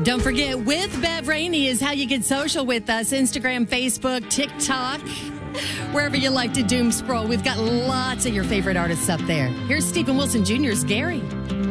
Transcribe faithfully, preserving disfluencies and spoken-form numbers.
Don't forget, with Bev Rainey is how you get social with us. Instagram, Facebook, TikTok, wherever you like to doom scroll. We've got lots of your favorite artists up there. Here's Stephen Wilson Junior's Gary.